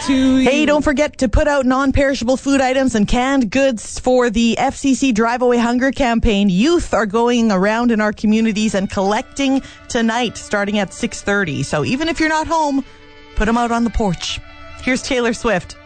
to you. Hey, don't forget to put out non-perishable food items and canned goods for the FCC Drive Away Hunger campaign. Youth are going around in our communities and collecting tonight starting at 6:30. So even if you're not home, put them out on the porch. Here's Taylor Swift.